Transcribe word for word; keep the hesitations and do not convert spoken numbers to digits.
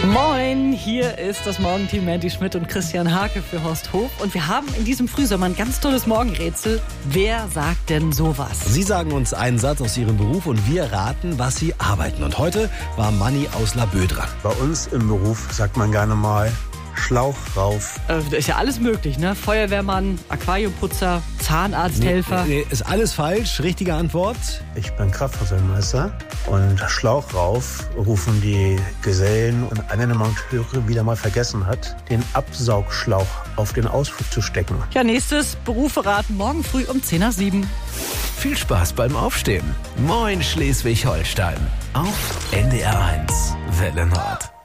Moin, hier ist das Morgenteam Mandy Schmidt und Christian Hake für Horst Hof. Und wir haben in diesem Frühsommer ein ganz tolles Morgenrätsel. Wer sagt denn sowas? Sie sagen uns einen Satz aus Ihrem Beruf und wir raten, was Sie arbeiten. Und heute war Manni aus Laboe dran. Bei uns im Beruf sagt man gerne mal Schlauch rauf. Äh, da ist ja alles möglich, ne? Feuerwehrmann, Aquariumputzer, Zahnarzthelfer. Nee, nee, ist alles falsch. Richtige Antwort. Ich bin Kraftfahrzeugmeister und Schlauch rauf rufen die Gesellen und einer der Monteure wieder mal vergessen hat, den Absaugschlauch auf den Auspuff zu stecken. Ja, nächstes Berufe raten morgen früh um zehn nach sieben. Viel Spaß beim Aufstehen. Moin Schleswig-Holstein. Auf N D R eins Welle Nord.